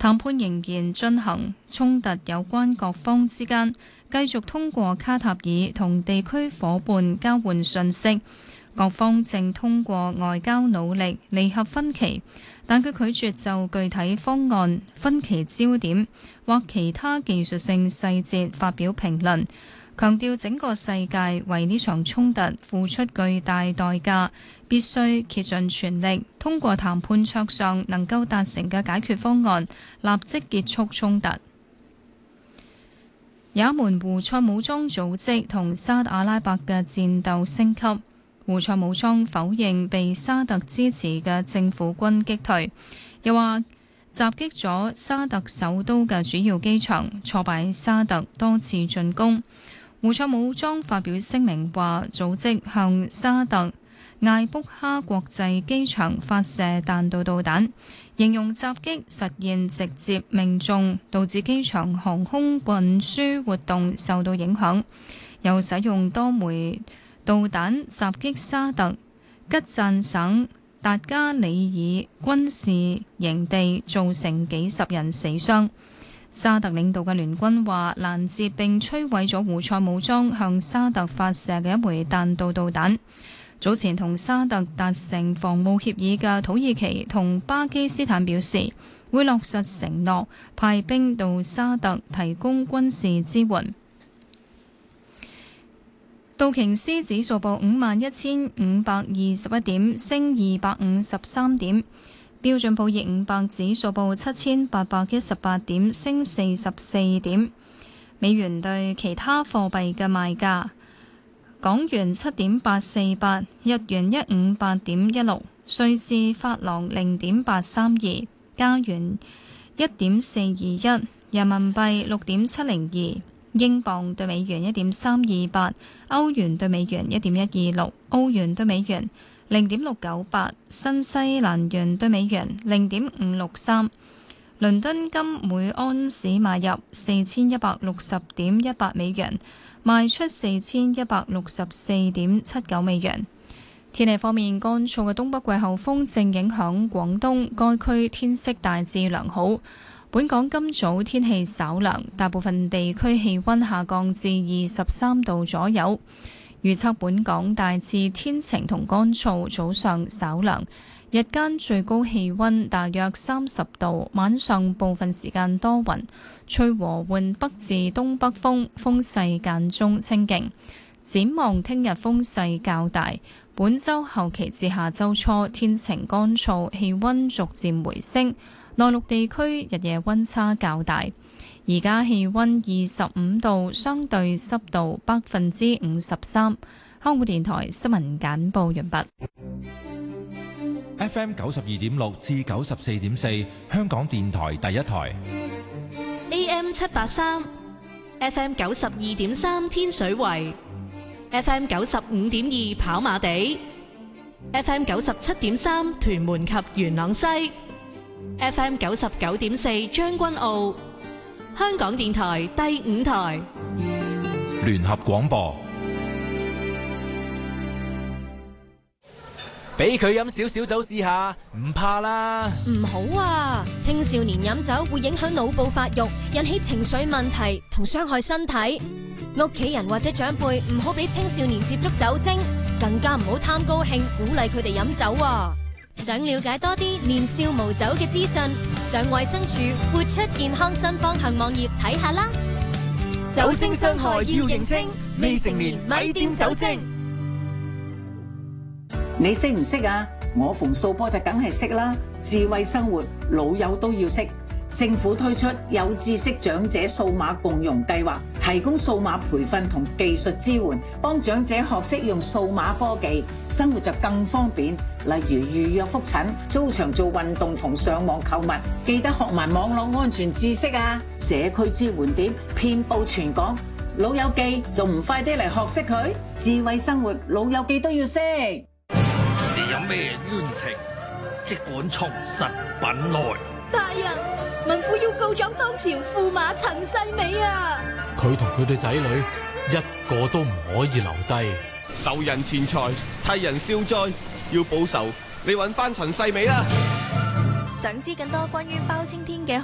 談判仍然進行，衝突有關各方之間繼續通過卡塔爾同地區夥伴交換信息，各方正通過外交努力彌合分歧，但佢拒絕就具體方案、分歧焦點或其他技術性細節發表評論，強調整個世界為呢場衝突付出巨大代價，必須竭盡全力通過談判桌上能夠達成嘅解決方案，立即結束衝突。也門胡塞武裝組織同沙特阿拉伯嘅戰鬥升級，胡塞武裝否認被沙特支持嘅政府軍擊退，又話襲擊咗沙特首都嘅主要機場，挫敗沙特多次進攻。胡塞武裝發表聲明話，組織向沙特艾卜哈國際機場發射彈道導彈，形容襲擊實現直接命中，導致機場航空運輸活動受到影響。又使用多枚導彈襲擊沙特吉贊省達加里爾軍事營地，造成幾十人死傷。沙特領導嘅聯軍話攔截並摧毀咗胡塞武裝向沙特發射嘅一枚彈道導彈。早前同沙特達成防務協議嘅土耳其同巴基斯坦表示會落實承諾，派兵到沙特提供軍事支援。道瓊斯指數報51,521點，升253點。標準普爾500指數報7,818點，升44點。美元對其他貨幣嘅賣價：港元7.848，日元158.16，瑞士法郎0.832，加元1.421，人民幣6.702，英鎊對美元1.328，歐元對美元1.126，澳元對美元0.698，新西蘭元對美元0.563。倫敦金每安士買入4160.18美元，賣出4164.79美元。天氣方面，乾燥嘅東北季候風正影響廣東，該區天色大致良好。本港今早天氣稍涼，大部分地區氣溫下降至23度左右。預測本港大致天晴同乾燥，早上稍涼，日間最高氣溫大約30度，晚上部分時間多雲，吹和緩北至東北風，風勢間中清勁。展望聽日風勢較大，本週後期至下週初天晴乾燥，氣溫逐漸回升，內陸地區日夜溫差較大。而家氣溫25度，相對濕度53%。香港電台新聞簡報完畢。 FM 92.6至94.4，香港電台第一台。 AM 783 ，FM 92.3天水圍，FM 95.2跑馬地，FM 97.3屯門及元朗西，FM 99.4將軍澳。香港電台第5台聯合廣播， 俾佢飲少少酒試下，唔怕啦。 唔好啊，青少年飲酒會影響腦部發育，引起情緒問題同傷害身體。屋企人或者長輩唔好俾青少年接觸酒精，更加唔好貪高興鼓勵佢哋飲酒啊。想了解多啲年少無酒嘅資訊，上衛生署活出健康新方向網頁睇下啦。 酒精傷害要認清，未成年咪掂酒精。 你識唔識啊？我逢掃波就梗係識啦。智慧生活老友都要識。政府推出有知識長者數碼共融計劃，提供數碼培訓同技術支援，幫長者學識用數碼科技，生活就更方便。例如預約覆診、租場做運動同上網購物，記得學埋網絡安全知識啊！社區支援點遍佈全港，老友記仲唔快啲嚟學識佢？智慧生活老友記都要識。 你有咩冤情，即管從實品來。 大人，民婦要告狀當朝駙馬陳世美啊！ 佢同佢對仔女一個都唔可以留低。 受人錢財，替人消災，要報仇，你揾翻陳世美啦！ 想知更多關於包青天嘅